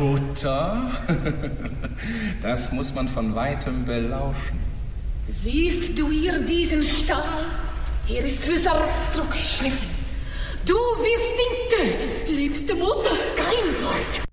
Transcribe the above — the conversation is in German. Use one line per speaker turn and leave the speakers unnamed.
Butter? Das muss man von weitem belauschen.
Siehst du hier diesen Stahl? Er ist fürs Ausdruck geschliffen. Du wirst ihn töten, liebste Mutter. Kein Wort.